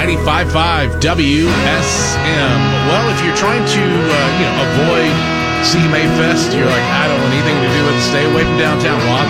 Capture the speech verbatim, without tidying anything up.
ninety-five point five W S M. Well, if you're trying to, uh, you know, avoid C M A Fest, you're like, I don't want anything to do with it. Stay away from downtown. Well,